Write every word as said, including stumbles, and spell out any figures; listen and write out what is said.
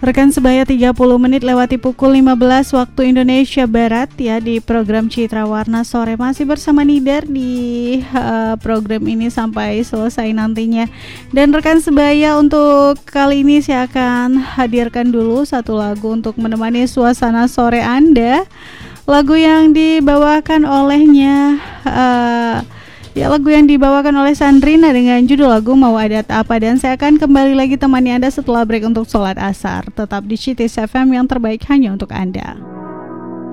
Rekan sebaya tiga puluh menit lewati pukul lima belas waktu Indonesia Barat ya, di program Citra Warna Sore masih bersama Nidar di uh, program ini sampai selesai nantinya. Dan rekan sebaya, untuk kali ini saya akan hadirkan dulu satu lagu untuk menemani suasana sore Anda. Lagu yang dibawakan olehnya uh, Ya, lagu yang dibawakan oleh Sandrina dengan judul lagu Mau Adat Apa. Dan saya akan kembali lagi temani Anda setelah break untuk sholat asar. Tetap di C T S F M yang terbaik hanya untuk Anda.